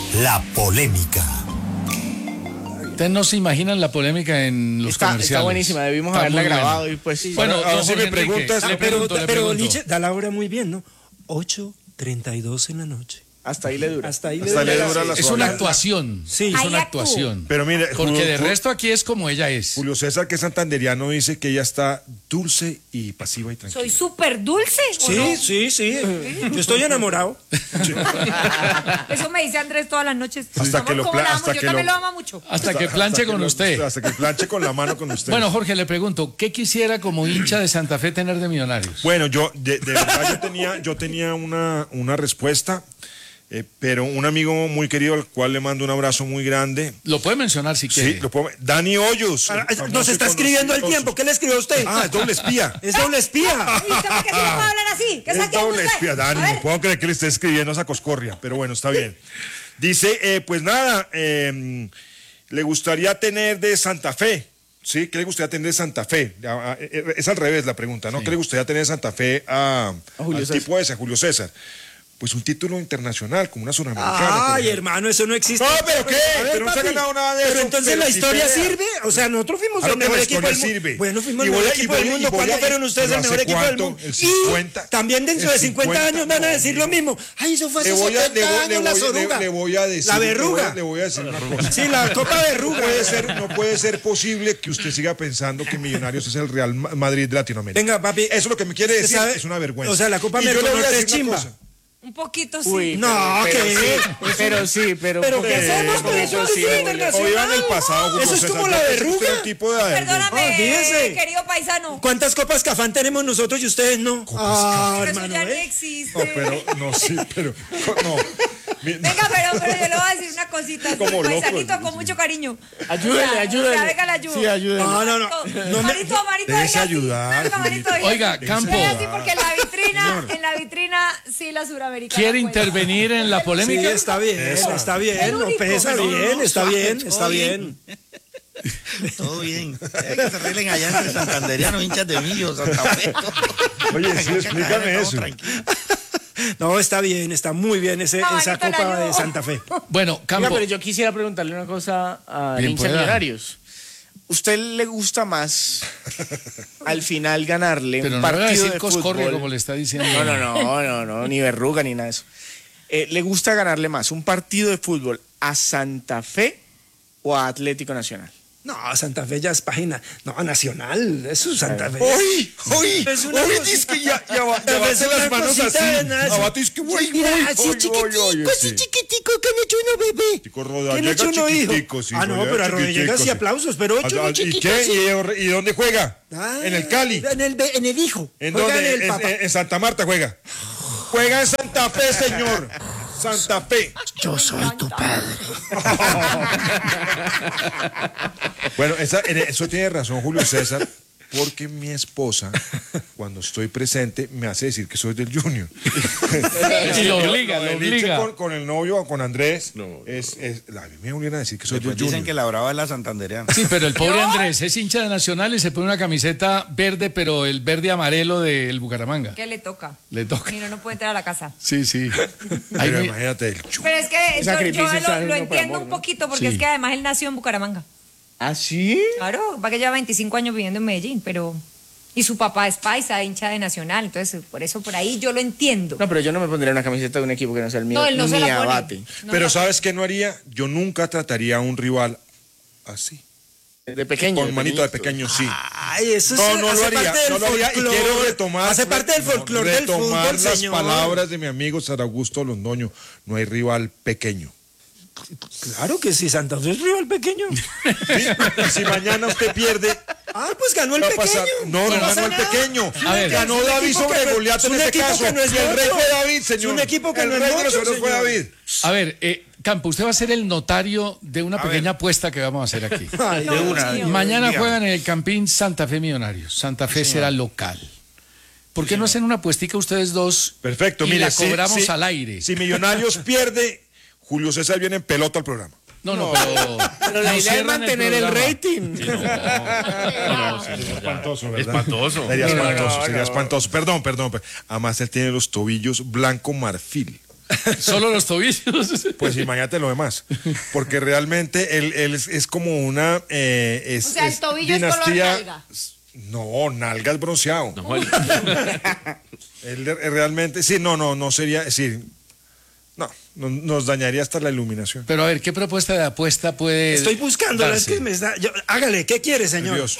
La polémica. Ustedes no se imaginan la polémica en los comerciales. Está buenísima, debimos haberla grabado y pues sí. Bueno, si me preguntas, le pregunto. Pero Liche da la hora muy bien, ¿no? 8:32 en la noche. Hasta ahí le dura. Hasta ahí le dura la es una actuación. Sí, es una actuación. Pero mire, porque de resto aquí es como ella es. Julio César, que es santanderiano, dice que ella está dulce y pasiva y tranquila. Soy súper dulce. ¿o no? Sí. Yo estoy enamorado. Eso me dice Andrés todas las noches. Hasta que lo yo también lo amo mucho. Hasta que planche con usted. Hasta que planche con la mano con usted. Bueno, Jorge, le pregunto, ¿qué quisiera como hincha de Santa Fe tener de Millonarios? Bueno, yo de verdad yo tenía una respuesta. Pero un amigo muy querido al cual le mando un abrazo muy grande. Lo puede mencionar si quiere. Sí, lo puedo. Dani Hoyos. Nos está escribiendo el tiempo. ¿Qué le escribió a usted? Es doble espía. Es doble espía. ¿Y usted por qué se lo puede hablar así? ¿Qué Es doble espía, Dani. No puedo creer que le esté escribiendo esa coscorria, pero bueno, está bien. Dice, pues nada, le gustaría tener de Santa Fe. ¿Sí? ¿Qué le gustaría tener de Santa Fe? Es al revés la pregunta, ¿no? Sí. ¿Qué le gustaría tener de Santa Fe al tipo ese, a Julio César? Pues un título internacional, como una Sudamericana. Ay, hermano, eso no existe. No, ¿pero qué? Pero no se ha ganado nada de eso. Pero entonces la historia sirve. O sea, nosotros fuimos el mejor equipo del mundo. Bueno, fuimos el mejor equipo del mundo. ¿Cuándo fueron ustedes el mejor equipo del mundo? El 50. Y también dentro de 50 años van a decir lo mismo. Ay, eso fue hace 70 años, la soruga. Le voy a decir. La verruga. Le voy a decir una cosa. Sí, la copa verruga. No puede ser posible que usted siga pensando que Millonarios es el Real Madrid de Latinoamérica. Venga, papi. Eso es lo que me quiere decir. Es una vergüenza. O sea, la Copa Merconorte es chimba. Un poquito sí. Uy, no, pero sí. Pero ¿qué somos? Pero eso es internacional. Hoy en el pasado. Eso es como la verruga. Perdóname, querido paisano. ¿Cuántas copas Cafán tenemos nosotros y ustedes no? Eso ya no existe. No. Venga, pero yo le voy a decir una cosita. Como paisanito, loco, con mucho cariño. Ayúdele. Ya, venga, la ayuda. Sí, ayúdele. No. Marito, déjese ayudar. Oiga, Campo. Sí, porque en la vitrina, sí, la suramericana. ¿Quiere intervenir en la polémica? Sí, está bien. No pesa bien, está bien. Todo bien. Es que se arreglen allá entre santanderianos, hinchas de Millo, Santa Fe. Oye, sí, explícame eso. No, está bien, está muy bien esa Copa de Santa Fe. Bueno, Campo. Oiga, pero yo quisiera preguntarle una cosa a hincha de Millonarios. ¿Usted le gusta más al final ganarle pero un no partido va a decir de coscorre fútbol? Como le está diciendo. No, ni verruga ni nada de eso. ¿Le gusta ganarle más un partido de fútbol a Santa Fe o a Atlético Nacional? No, Santa Fe ya es página. No, Nacional, eso es Santa Fe. ¡Uy! Dice que ya abate las manos así. Abate, es que mira, así chiquitico, que me hecho uno, bebé. ¿Quién hecho uno, hijo? No, pero a Rodríguez y aplausos, pero hecho uno chiquito. ¿Y qué? ¿Y dónde juega? En el Cali. En el hijo. ¿En dónde? En Santa Marta juega. Juega en Santa Fe, señor. Santa Fe. Yo soy tu padre. Bueno, eso tiene razón Julio César, porque mi esposa, cuando estoy presente, me hace decir que soy del Junior. Y lo obliga. Con el novio o con Andrés, a mí me obligan a decir que soy del Junior. Dicen que la brava es la santanderiana. Sí, pero el pobre Andrés es hincha de Nacional y se pone una camiseta verde, pero el verde amarelo del Bucaramanga. ¿Qué le toca? Le toca. Y no puede entrar a la casa. Sí. Pero imagínate el Junior. Pero es que yo lo entiendo un poquito, porque es que además él nació en Bucaramanga. ¿Ah, sí? Claro, va que lleva 25 años viviendo en Medellín, pero... Y su papá es paisa, hincha de Nacional, entonces por eso por ahí yo lo entiendo. No, pero yo no me pondría una camiseta de un equipo que no sea el mío. No, él no se la pone. Abate. Pero ¿sabes qué no haría? Yo nunca trataría a un rival así. De pequeño. Con manito de pequeño, sí. Ay, eso no lo haría. Y quiero retomar. Hace parte del folclore del fútbol, las señor. palabras de mi amigo Sar Augusto Londoño. No hay rival pequeño. Claro que sí, Santa Fe es rival pequeño. ¿Sí? Y si mañana usted pierde... pues ganó el pequeño. No ganó el pequeño. Ganó David sobre Goliat en este caso. No es y el rey fue David, señor. Es un equipo que no es el rey de los héroes fue David. A ver, Campo, usted va a ser el notario de una pequeña apuesta que vamos a hacer aquí. Mañana juegan en el Campín Santa Fe Millonarios. Santa Fe será local. ¿Por qué no hacen una apuestica ustedes dos? Perfecto, y la cobramos al aire? Si Millonarios pierde, Julio César viene en pelota al programa. Pero la idea es mantener el rating. Sí, Sería espantoso, ¿verdad? Sería espantoso. Perdón. Además, él tiene los tobillos blanco marfil. Solo los tobillos. Pues imagínate lo demás. Porque realmente él es como una. O sea, el tobillo dinastía, es color nalga. No, nalga es bronceado. No, Él realmente. Sí, no sería. Sí. No, nos dañaría hasta la iluminación. Pero a ver, ¿qué propuesta de apuesta puede Estoy buscándola, es darse? que me está... hágale, ¿qué quiere, señor? Dios.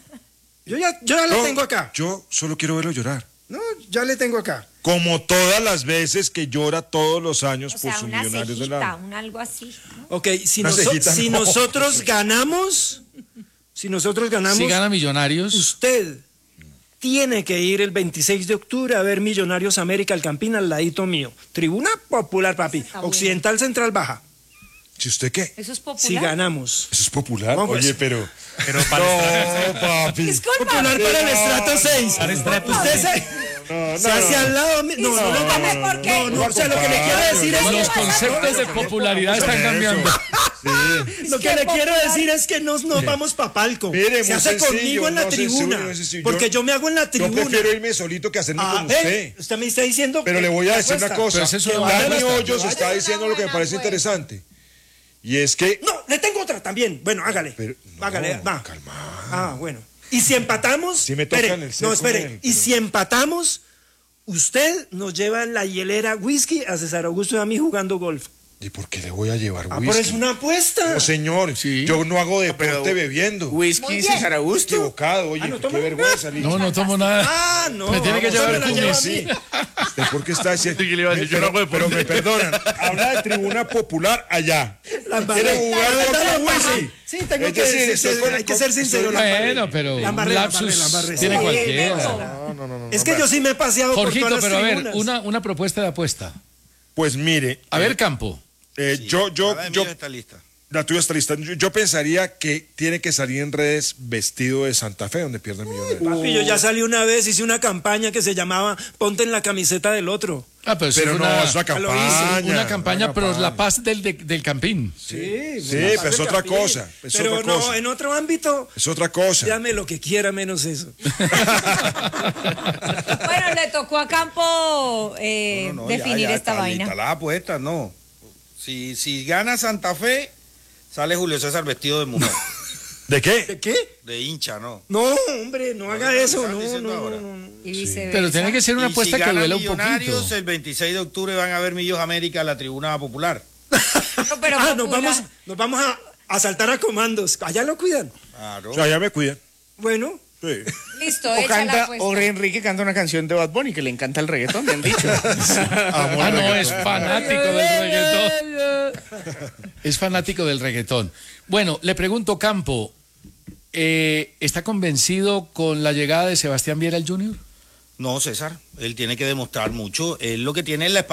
Yo ya la tengo acá. Yo solo quiero verlo llorar. No, ya le tengo acá. Como todas las veces que llora todos los años O por sea, sus una millonarios del cejita, alma. algo así, ¿no? Ok, si Una cejita, si no. nosotros ganamos, Si gana Millonarios, usted tiene que ir el 26 de octubre a ver Millonarios América, el Campín, al ladito mío. Tribuna popular, papi. Está bueno. Occidental Central Baja. ¿Si usted qué? ¿Eso es popular? Si ganamos. ¿Eso es popular? No, pues. Oye, pero para no, papi. Disculpa. Popular para el estrato 6. Usted se hace al lado. Discúlpame, ¿por qué? No, o sea, lo que le quiero decir es los conceptos de popularidad están cambiando. Lo que le quiero decir es que nos vamos pa' palco. Mire, se muy hace sencillo, conmigo en la no, tribuna. sencillo. Porque yo me hago en la Yo tribuna. prefiero irme solito que hacerme con usted. Usted me está diciendo. Pero que le voy a decir apuesta. una cosa. Pero es eso de Dani apuesta. Hoyos está diciendo lo que me parece interesante. Y es que. No, le tengo otra también. Bueno, hágale. Pero, no, hágale, va. calma. Bueno. Y si empatamos. Sí me tocan el seco No, espere. con él, Y pero- si empatamos, usted nos lleva en la hielera whisky a César Augusto y a mí jugando golf. ¿Y por qué le voy a llevar whisky? Pero es una apuesta. No, señor. Sí. Yo no hago deporte pero- bebiendo. Whisky César Augusto. Equivocado, oye, ¿no qué toma? vergüenza. Licho. No tomo nada. Ah, no. Me tiene que usted llevar me la lleva a cumis. mí. ¿Usted por qué está diciendo? Sí, que le iba a decir, yo no hago deporte. Pero me perdonan. Habla de tribuna popular allá. La ¿Quiere jugar embarré. con whisky? Sí, tengo Es que decir, estoy hay que ser sincero. la embarré. Bueno, pero La embarré, un la lapsus embarré. tiene Sí, cualquiera. No. Es que yo sí me he paseado por Jorgito, todas las pero a ver, tribunas. una propuesta de apuesta. Pues mire. A ver, Campo. Yo, está lista. la tuya está lista. Yo pensaría que tiene que salir en redes vestido de Santa Fe, donde pierde Millonarios. Papi, yo ya salí una vez, hice una campaña que se llamaba Ponte en la camiseta del otro. Pero, eso Pero es no, una, es una campaña. una campaña por la paz del Campín. Sí, pero es otra cosa. Es pero otra no, cosa. en otro ámbito, Es otra cosa. llame lo que quiera menos eso. Bueno, le tocó a Campo definir esta está vaina. lista la apuesta, no. Si gana Santa Fe, sale Julio César vestido de mujer. ¿De qué? ¿De qué? De hincha, ¿no? No, hombre, no haga eso. están No, diciendo no, ahora. no. Y viceversa. Pero tiene que ser una Y apuesta si que gana duela un Millonarios, poquito. el 26 de octubre van a ver Millos América a la tribuna popular. No, pero Ah, popular. nos vamos a saltar a comandos. Allá lo cuidan. Claro. O sea, ya me cuidan. Bueno, Sí. Listo, O echa la canta, apuesta. o Enrique canta una canción de Bad Bunny que le encanta el reggaetón, me han dicho. No, es fanático del reggaetón. Es fanático del reggaetón. Bueno, le pregunto, Campo, ¿está convencido con la llegada de Sebastián Viera al Junior? No, César, él tiene que demostrar mucho. Él lo que tiene es la